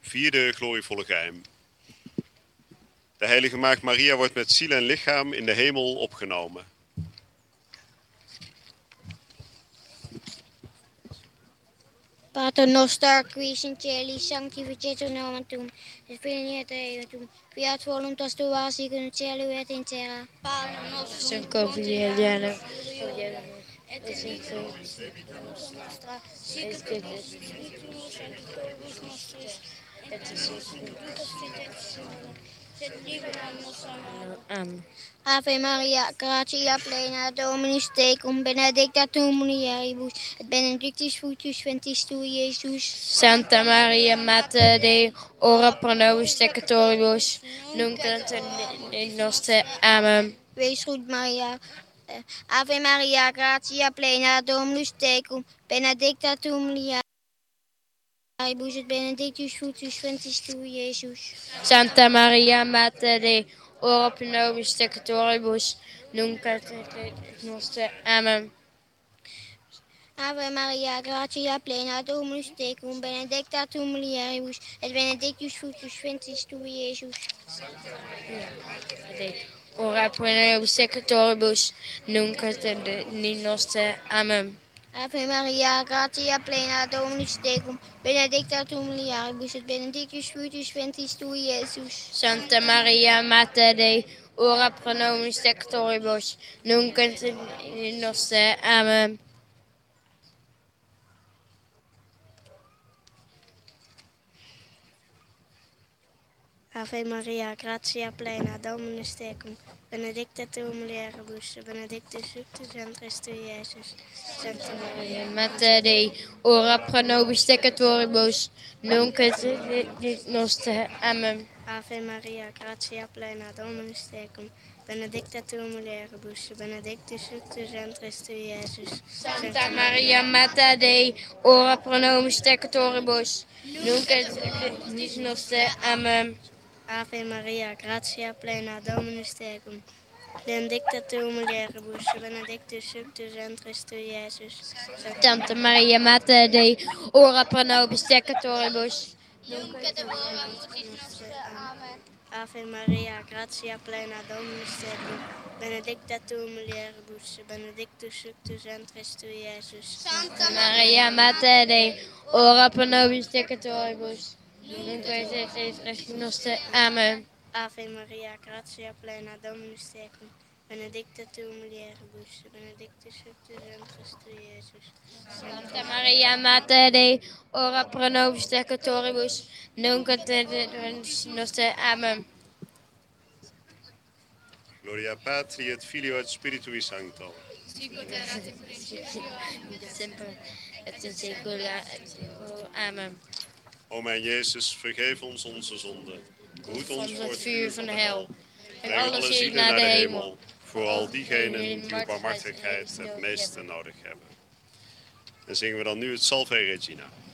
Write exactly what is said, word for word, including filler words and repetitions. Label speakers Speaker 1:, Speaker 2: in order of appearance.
Speaker 1: Vierde glorievolle geheim. De heilige maagd Maria wordt met ziel en lichaam in de hemel opgenomen.
Speaker 2: Pater noster, qui in cieli, sanctificetur nomen tuum, et veniet eium, fiat voluntas tua sic in cielo et in terra. Panem nostrum quotidianum, et dimitte nostra, sic et spiritus sanctificus nostris, et sed libera nos a malo. Amen. Ave Maria, gratia plena, Dominus tecum, benedicta tu mulieribus, et benedictus fructus ventris tui, Iesus.
Speaker 3: Santa Maria, Mater Dei, ora pro nobis peccatoribus, nunc et in noster. Amen.
Speaker 2: Wees goed, Maria. Uh, Ave Maria, gratia plena, Dominus tecum, benedicta tu mulieribus, et benedictus fructus ventris tui, Iesus.
Speaker 3: Santa Maria, Mater Dei, ora pro nobis peccatoribus, nunc et in noster. Amen.
Speaker 2: Ave Maria, gratia plena, Dominus tecum, benedicta tu mulieribus, et benedictus fructus ventris tui, Iesus.
Speaker 3: Santa Maria, Mater Dei, ora pro nobis peccatoribus, nunc et in noster. Amen.
Speaker 2: Ave Maria, gratia plena, Dominus tecum, benedicta tu mulieribus, et benedictus fructus ventris tui, Iesus.
Speaker 3: Santa Maria, Mater Dei, ora pro nobis peccatoribus, nunc et in noster. Amen.
Speaker 2: Ave Maria, gratia plena, Dominus tecum, benedicta tu mulieribus, benedictus fructus ventris tui, Iesus.
Speaker 3: Santa Maria, Mater Dei, ora pro nobis peccatoribus, nunc et in noster. Amen.
Speaker 2: Ave Maria, gratia plena, Dominus tecum, benedicta tu mulieribus, benedictus fructus ventris tui, Iesus.
Speaker 3: Santa Maria, Mater Dei, ora pro nobis peccatoribus, nunc et in noster. Amen.
Speaker 2: Ave Maria, gratia plena, Dominus tecum, benedicta tu mulieribus, benedictus fructus ventris tui, Iesus.
Speaker 3: Santa Maria, Mater Dei, ora pro nobis peccatoribus,
Speaker 2: nunc et in hora mortis nostre. Amen. Ave Maria, gratia plena, Dominus tecum, benedicta tu mulieribus, benedictus fructus ventris tui, Iesus.
Speaker 3: Santa Maria, Mater Dei, ora pro nobis peccatoribus, nunc et in noster. Amen.
Speaker 2: Ave Maria, gratia plena, Dominus tecum, benedicta tu mulieribus, benedictus fructus ventris tui, Iesus.
Speaker 3: Santa Maria, Mater Dei, ora pro nobis peccatoribus, nunc et in noster. Amen.
Speaker 1: Gloria Patri et Filio et Spiritui Sancto.
Speaker 3: Semper et in saecula et saeculorum. Amen.
Speaker 1: O mijn Jezus, vergeef ons onze zonden. Behoed ons voor
Speaker 3: het vuur van de hel. En
Speaker 1: Breng
Speaker 3: alle zielen naar de hemel.
Speaker 1: Vooral diegenen die uw barmhartigheid het meeste nodig hebben. En zingen we dan nu het Salve Regina.